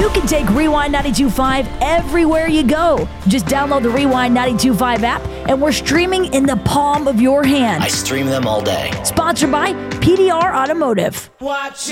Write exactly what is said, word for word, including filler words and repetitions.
You can take Rewind ninety-two point five everywhere you go. Just download the Rewind ninety-two point five app, and we're streaming in the palm of your hand. I stream them all day. Sponsored by P D R Automotive. Watch